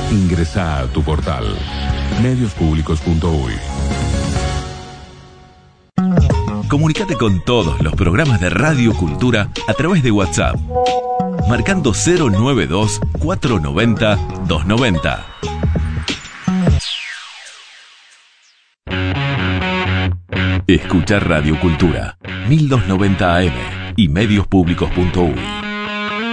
Ingresá a tu portal mediospublicos.uy. Comunicate con todos los programas de Radio Cultura a través de WhatsApp, marcando 092 490 290. Escucha Radio Cultura 1290 AM y mediospublicos.uy.